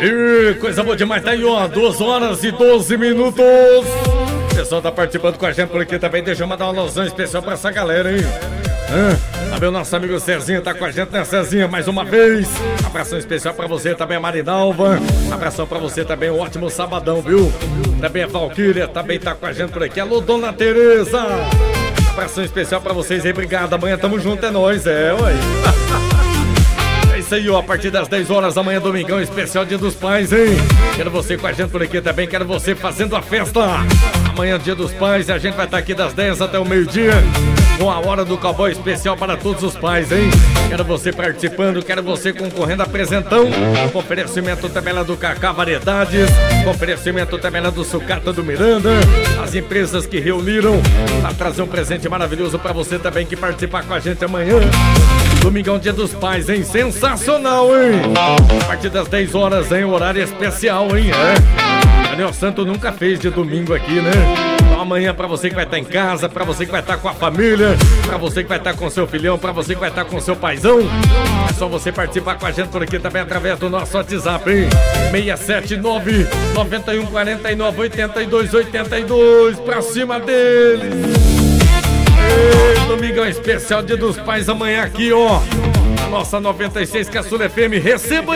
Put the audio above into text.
E coisa boa demais, tá aí, ó, 2 horas e 12 minutos. O pessoal tá participando com a gente por aqui também. Deixa eu mandar uma alusão especial pra essa galera, hein? Também o nosso amigo Cezinha tá com a gente, né, Cezinha? Mais uma vez. Abração especial pra você também, a Marinalva. Abração pra você também, um ótimo sabadão, viu? Também a Valquíria também tá com a gente por aqui. Alô, Dona Tereza. Abração especial pra vocês aí, obrigado. Amanhã tamo junto, é nóis, ué. É isso aí, ó, a partir das 10 horas da manhã, domingão, especial Dia dos Pais, hein? Quero você com a gente por aqui também, quero você fazendo a festa. Amanhã, Dia dos Pais, e a gente vai estar aqui das 10 até o meio-dia, com a hora do cowboy especial para todos os pais, hein? Quero você participando, quero você concorrendo a presentão. Oferecimento tabela do Cacá Variedades, oferecimento tabela do Sucata do Miranda, as empresas que reuniram para trazer um presente maravilhoso para você também que participar com a gente amanhã. Domingão, Dia dos Pais, hein? Sensacional, hein? A partir das 10 horas, hein? Horário especial, hein? Daniel Santo nunca fez de domingo aqui, né? Então amanhã pra você que vai estar em casa, pra você que vai estar com a família, pra você que vai estar com seu filhão, pra você que vai estar com seu paizão, é só você participar com a gente por aqui também através do nosso WhatsApp, hein? 679-9149-8282, pra cima deles! Domingão especial, Dia dos Pais, amanhã aqui, ó, a nossa 96 Caçula FM, receba